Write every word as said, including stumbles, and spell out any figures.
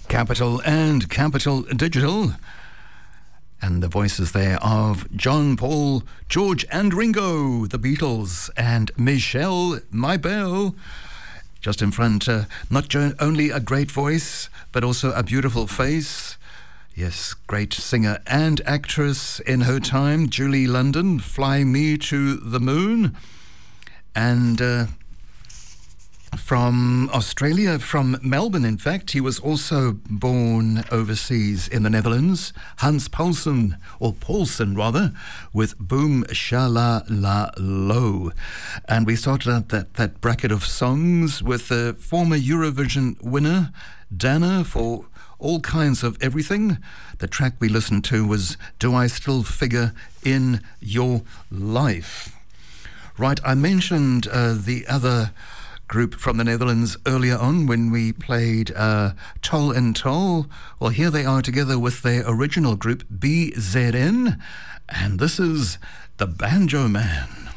Capital and Capital Digital. And the voices there of John, Paul, George and Ringo, the Beatles, and Michelle, my belle. Just in front, uh, not jo- only a great voice, but also a beautiful face. Yes, great singer and actress in her time, Julie London, Fly Me to the Moon. And uh, from Australia, from Melbourne, in fact, he was also born overseas in the Netherlands, Hans Paulsen, or Paulsen rather, with Boom Shala La Lo. And we started out that, that bracket of songs with the former Eurovision winner, Dana, for all kinds of everything. The track we listened to was Do I Still Figure in Your Life? Right, I mentioned uh, the other group from the Netherlands earlier on when we played uh, Tol en Tol. Well, here they are together with their original group, B Z N, and this is The Banjo Man.